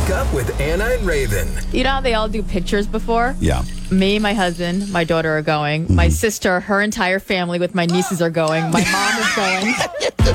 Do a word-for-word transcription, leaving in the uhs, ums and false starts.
Wake Up with Anna and Raven. You know how they all do pictures before? Yeah. Me, my husband, my daughter are going. My sister, her entire family with my nieces are going. My mom is going.